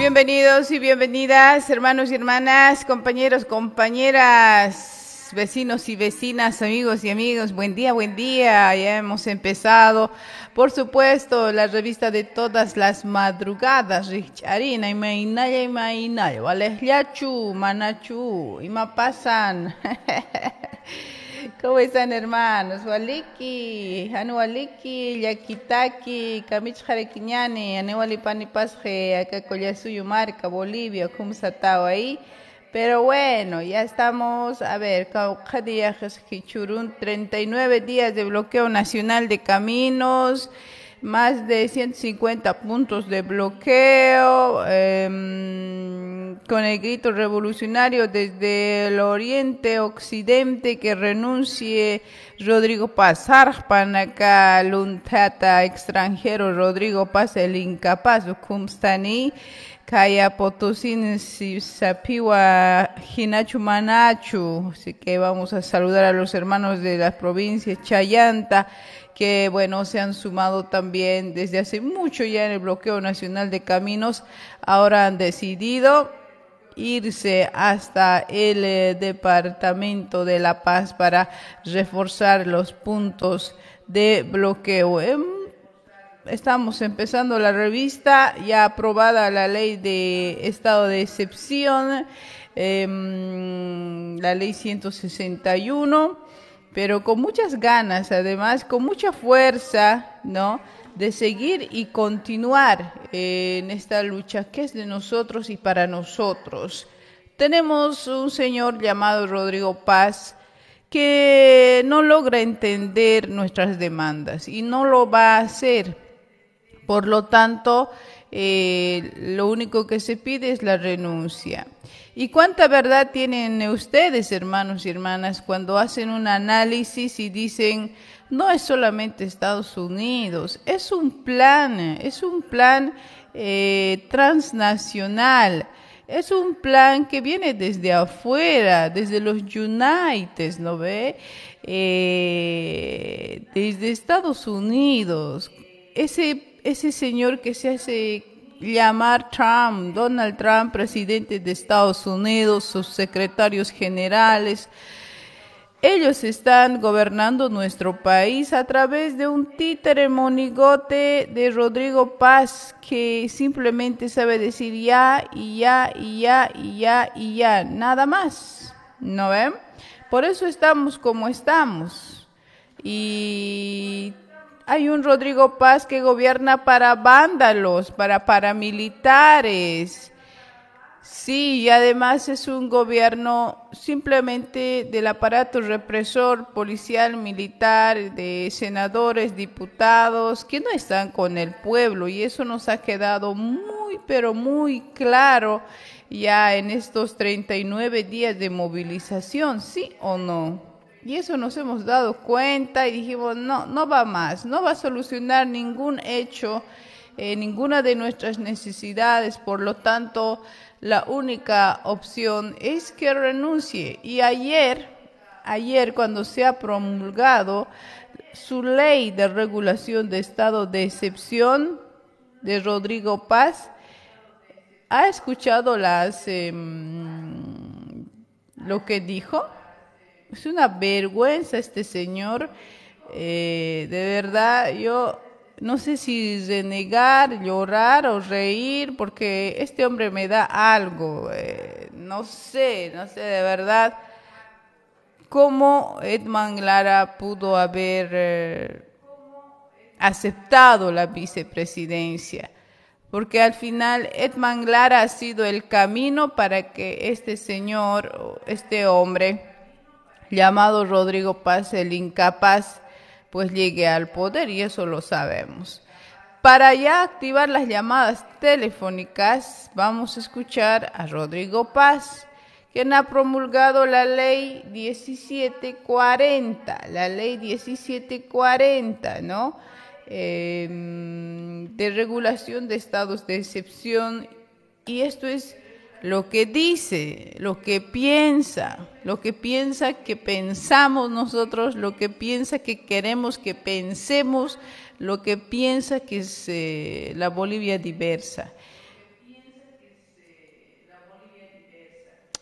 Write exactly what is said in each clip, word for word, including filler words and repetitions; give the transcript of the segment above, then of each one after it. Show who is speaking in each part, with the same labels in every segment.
Speaker 1: Bienvenidos y bienvenidas, hermanos y hermanas, compañeros, compañeras, vecinos y vecinas, amigos y amigos. Buen día, buen día. Ya hemos empezado, por supuesto, la revista de todas las madrugadas. Richarina, imainaya, imainaya, valesliachu, manachu, ima pasan. ¿Cómo están, hermanos? Waliki, anu waliki, yakitaki, kamich jarequiñani, anewalipani pasje, acá Collasuyo Marca, Bolivia, como satao ahí. Pero bueno, ya estamos, a ver, treinta y nueve días de bloqueo nacional de caminos, más de ciento cincuenta puntos de bloqueo, eh, con el grito revolucionario desde el oriente, occidente, que renuncie Rodrigo Paz, Arpanacá, Luntata, extranjero Rodrigo Paz, el incapaz, Ucumstani, Kaya Potosí, Sapiwa, Hinachu Manachu. Así que vamos a saludar a los hermanos de las provincias Chayanta, que bueno, se han sumado también desde hace mucho ya en el bloqueo nacional de caminos. Ahora han decidido irse hasta el eh, departamento de La Paz para reforzar los puntos de bloqueo. Eh, estamos empezando la revista, ya aprobada la ley de estado de excepción, eh, la ley ciento sesenta y uno, pero con muchas ganas, además, con mucha fuerza, ¿no?, de seguir y continuar eh, en esta lucha que es de nosotros y para nosotros. Tenemos un señor llamado Rodrigo Paz que no logra entender nuestras demandas y no lo va a hacer. Por lo tanto, eh, lo único que se pide es la renuncia. ¿Y cuánta verdad tienen ustedes, hermanos y hermanas, cuando hacen un análisis y dicen, no es solamente Estados Unidos, es un plan, es un plan eh, transnacional, es un plan que viene desde afuera, desde los United, ¿no ve? Eh, desde Estados Unidos, ese, ese señor que se hace llamar Trump, Donald Trump, presidente de Estados Unidos, sus secretarios generales, ellos están gobernando nuestro país a través de un títere monigote de Rodrigo Paz que simplemente sabe decir ya y ya y ya y ya y ya, nada más, ¿no ven? Por eso estamos como estamos. Y hay un Rodrigo Paz que gobierna para vándalos, para paramilitares. Sí, y además es un gobierno simplemente del aparato represor, policial, militar, de senadores, diputados, que no están con el pueblo. Y eso nos ha quedado muy, pero muy claro ya en estos treinta y nueve días de movilización, ¿sí o no? Y eso nos hemos dado cuenta y dijimos, no, no va más, no va a solucionar ningún hecho, eh, ninguna de nuestras necesidades, por lo tanto, la única opción es que renuncie. Y ayer, ayer cuando se ha promulgado su ley de regulación de estado de excepción de Rodrigo Paz, ¿ha escuchado las eh, lo que dijo? Es una vergüenza este señor, eh, de verdad, yo no sé si renegar, llorar o reír, porque este hombre me da algo, eh, no sé, no sé de verdad cómo Edman Lara pudo haber eh, aceptado la vicepresidencia, porque al final Edman Lara ha sido el camino para que este señor, este hombre llamado Rodrigo Paz, el incapaz, pues llegue al poder, y eso lo sabemos. Para ya activar las llamadas telefónicas, vamos a escuchar a Rodrigo Paz, quien ha promulgado la ley diecisiete cuarenta, la ley diecisiete cuarenta, ¿no? Eh, de regulación de estados de excepción, y esto es lo que dice, lo que piensa, lo que piensa que pensamos nosotros, lo que piensa que queremos que pensemos, lo que piensa que es eh, la Bolivia diversa.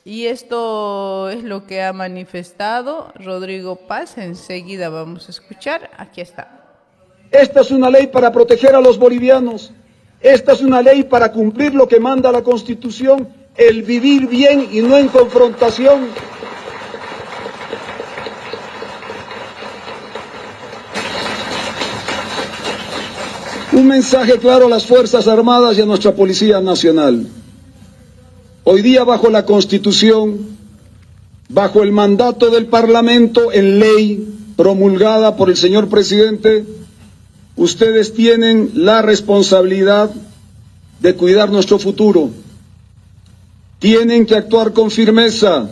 Speaker 1: Y esto es lo que ha manifestado Rodrigo Paz. Enseguida vamos a escuchar. Aquí está.
Speaker 2: Esta es una ley para proteger a los bolivianos. Esta es una ley para cumplir lo que manda la Constitución, el vivir bien y no en confrontación. Un mensaje claro a las Fuerzas Armadas y a nuestra Policía Nacional. Hoy día, bajo la Constitución, bajo el mandato del Parlamento en ley promulgada por el señor presidente, ustedes tienen la responsabilidad de cuidar nuestro futuro. Tienen que actuar con firmeza,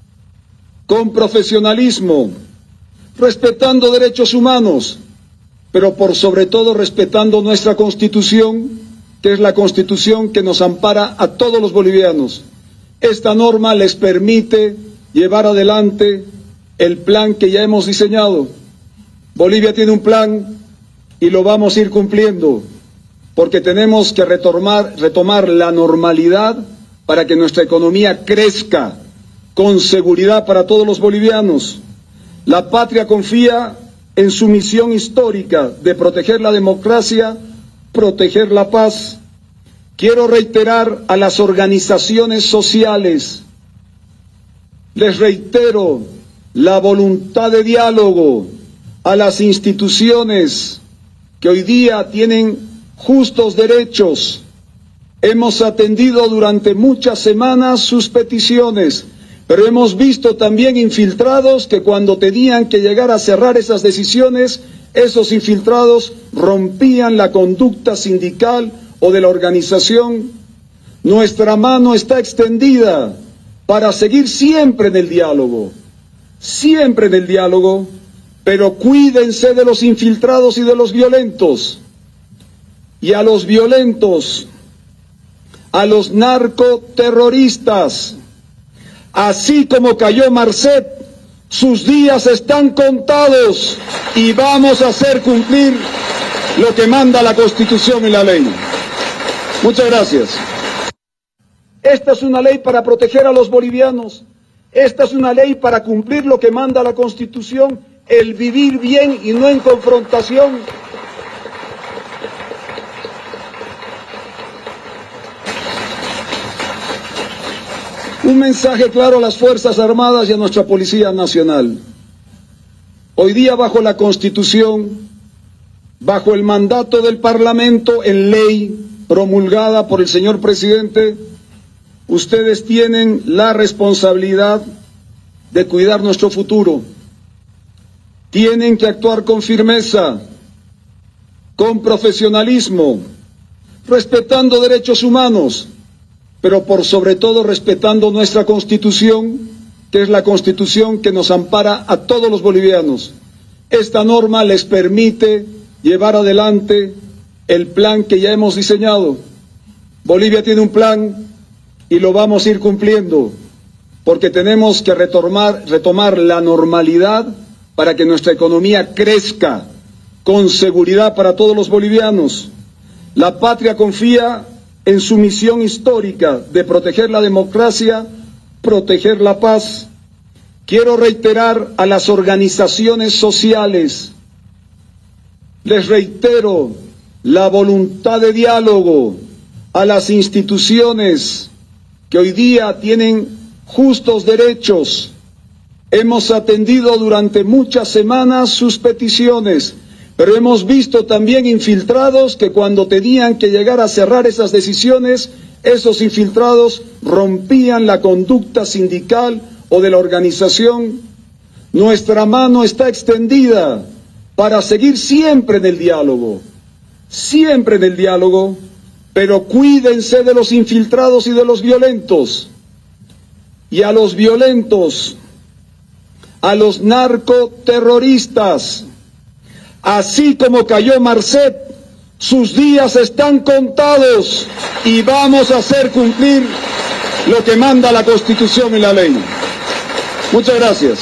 Speaker 2: con profesionalismo, respetando derechos humanos, pero por sobre todo respetando nuestra Constitución, que es la Constitución que nos ampara a todos los bolivianos. Esta norma les permite llevar adelante el plan que ya hemos diseñado. Bolivia tiene un plan y lo vamos a ir cumpliendo, porque tenemos que retomar, retomar la normalidad para que nuestra economía crezca con seguridad para todos los bolivianos. La patria confía en su misión histórica de proteger la democracia, proteger la paz. Quiero reiterar a las organizaciones sociales, les reitero la voluntad de diálogo a las instituciones que hoy día tienen justos derechos. Hemos atendido durante muchas semanas sus peticiones, pero hemos visto también infiltrados que cuando tenían que llegar a cerrar esas decisiones, esos infiltrados rompían la conducta sindical o de la organización. Nuestra mano está extendida para seguir siempre en el diálogo, siempre en el diálogo, pero cuídense de los infiltrados y de los violentos. Y a los violentos, a los narcoterroristas, así como cayó Marcet, sus días están contados y vamos a hacer cumplir lo que manda la Constitución y la ley. Muchas gracias. Esta es una ley para proteger a los bolivianos. Esta es una ley para cumplir lo que manda la Constitución, el vivir bien y no en confrontación. Un mensaje claro a las Fuerzas Armadas y a nuestra Policía Nacional. Hoy día, bajo la Constitución, bajo el mandato del Parlamento en ley promulgada por el señor presidente, ustedes tienen la responsabilidad de cuidar nuestro futuro. Tienen que actuar con firmeza, con profesionalismo, respetando derechos humanos, pero por sobre todo respetando nuestra Constitución, que es la Constitución que nos ampara a todos los bolivianos. Esta norma les permite llevar adelante el plan que ya hemos diseñado. Bolivia tiene un plan y lo vamos a ir cumpliendo, porque tenemos que retomar, retomar la normalidad para que nuestra economía crezca con seguridad para todos los bolivianos. La patria confía en su misión histórica de proteger la democracia, proteger la paz. Quiero reiterar a las organizaciones sociales, les reitero la voluntad de diálogo a las instituciones que hoy día tienen justos derechos. Hemos atendido durante muchas semanas sus peticiones, pero hemos visto también infiltrados que cuando tenían que llegar a cerrar esas decisiones, esos infiltrados rompían la conducta sindical o de la organización. Nuestra mano está extendida para seguir siempre en el diálogo, siempre en el diálogo, pero cuídense de los infiltrados y de los violentos. Y a los violentos, a los narcoterroristas, así como cayó Marcet, sus días están contados y vamos a hacer cumplir lo que manda la Constitución y la ley. Muchas gracias.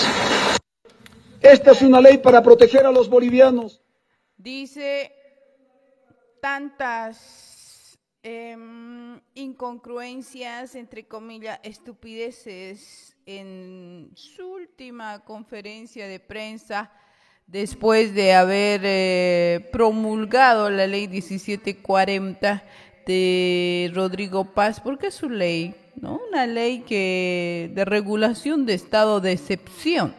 Speaker 2: Esta es una ley para proteger a los bolivianos.
Speaker 1: Dice tantas eh, incongruencias, entre comillas, estupideces en su última conferencia de prensa después de haber eh, promulgado la ley diecisiete cuarenta de Rodrigo Paz, porque es su ley, ¿no? Una ley que de regulación de estado de excepción,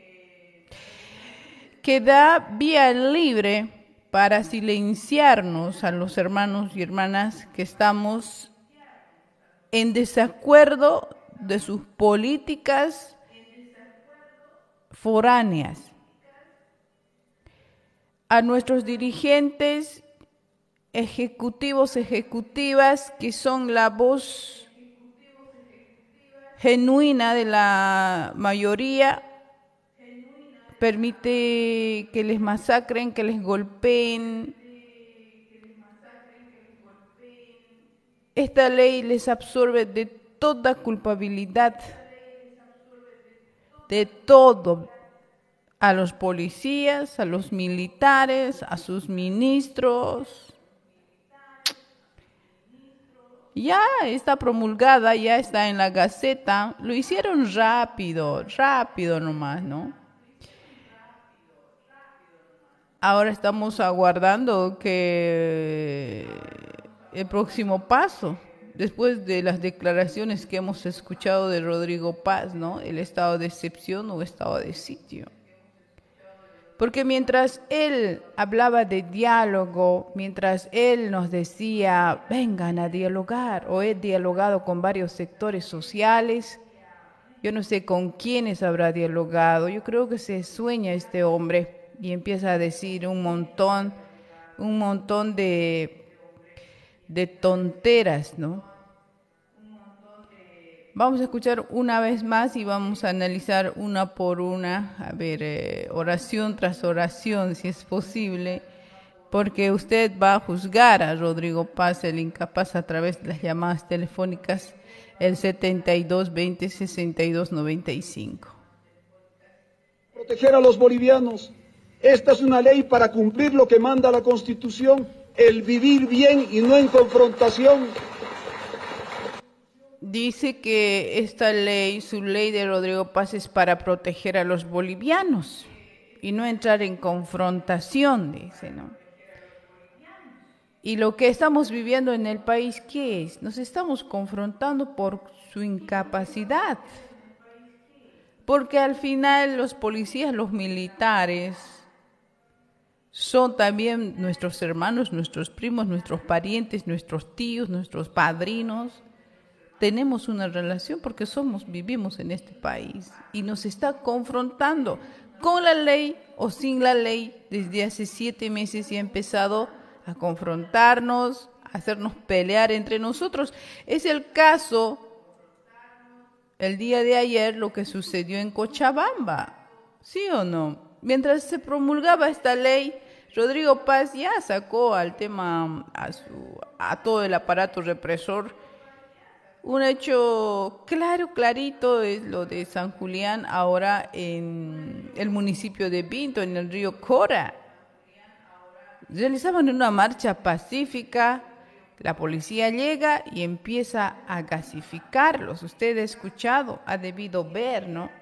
Speaker 1: que da vía libre para silenciarnos a los hermanos y hermanas que estamos en desacuerdo de sus políticas foráneas. A nuestros dirigentes ejecutivos, ejecutivas, que son la voz genuina de la mayoría, permite que les masacren, que les golpeen. Esta ley les absorbe de toda culpabilidad, de todo, a los policías, a los militares, a sus ministros. Ya está promulgada, ya está en la Gaceta. Lo hicieron rápido, rápido nomás, ¿no? Ahora estamos aguardando que el próximo paso, después de las declaraciones que hemos escuchado de Rodrigo Paz, ¿no? El estado de excepción o estado de sitio. Porque mientras él hablaba de diálogo, mientras él nos decía, vengan a dialogar, o he dialogado con varios sectores sociales, yo no sé con quiénes habrá dialogado, yo creo que se sueña este hombre y empieza a decir un montón, un montón de, de tonteras, ¿no? Vamos a escuchar una vez más y vamos a analizar una por una, a ver, eh, oración tras oración, si es posible, porque usted va a juzgar a Rodrigo Paz, el incapaz, a través de las llamadas telefónicas, el setenta y dos veinte sesenta y dos noventa y cinco.
Speaker 2: Proteger a los bolivianos. Esta es una ley para cumplir lo que manda la Constitución, el vivir bien y no en confrontación.
Speaker 1: Dice que esta ley, su ley de Rodrigo Paz, es para proteger a los bolivianos y no entrar en confrontación, dice, ¿no? Y lo que estamos viviendo en el país, ¿qué es? Nos estamos confrontando por su incapacidad. Porque al final los policías, los militares, son también nuestros hermanos, nuestros primos, nuestros parientes, nuestros tíos, nuestros padrinos. Tenemos una relación porque somos, vivimos en este país y nos está confrontando con la ley o sin la ley. Desde hace siete meses y ha empezado a confrontarnos, a hacernos pelear entre nosotros. Es el caso, el día de ayer, lo que sucedió en Cochabamba, ¿sí o no? Mientras se promulgaba esta ley, Rodrigo Paz ya sacó al tema, a, su, a todo el aparato represor. Un hecho claro, clarito, es lo de San Julián, ahora en el municipio de Pinto, en el río Cora. Realizaban una marcha pacífica, la policía llega y empieza a gasificarlos. Usted ha escuchado, ha debido ver, ¿no?